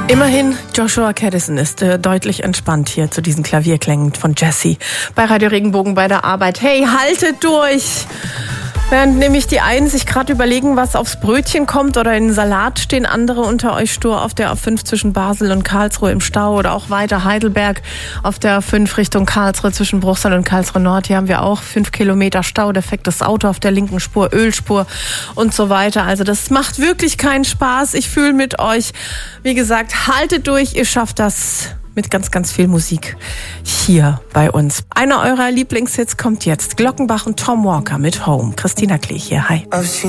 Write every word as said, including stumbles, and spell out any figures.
Immerhin, Joshua Caddison ist äh, deutlich entspannt hier zu diesen Klavierklängen von Jessie bei Radio Regenbogen bei der Arbeit. Hey, haltet durch! Während nämlich die einen sich gerade überlegen, was aufs Brötchen kommt oder in den Salat, stehen andere unter euch stur auf der A fünf zwischen Basel und Karlsruhe im Stau oder auch weiter Heidelberg auf der A fünf Richtung Karlsruhe zwischen Bruchsal und Karlsruhe Nord. Hier haben wir auch fünf Kilometer Stau, defektes Auto auf der linken Spur, Ölspur und so weiter. Also das macht wirklich keinen Spaß. Ich fühle mit euch. Wie gesagt, haltet durch, ihr schafft das. Mit ganz, ganz viel Musik hier bei uns. Einer eurer Lieblingshits kommt jetzt. Glockenbach und Tom Walker mit Home. Christina Klee hier, hi.